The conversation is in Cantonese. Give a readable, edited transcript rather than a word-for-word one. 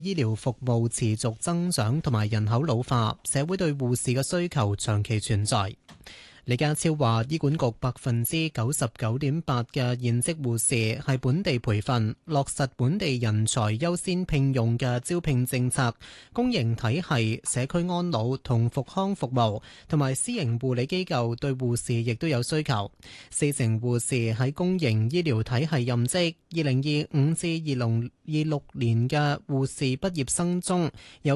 醫療服務持續增長同埋人口老化，社會對護士嘅需求長期存在。李家超話：醫管局99.8%嘅現職護士係本地培訓，落實本地人才優先聘用嘅招聘政策。公營體系、社區安老同復康服務同埋私營護理機構對護士亦都有需求。40%護士喺公營醫療體系任職。2025至2026年嘅護士畢業生中有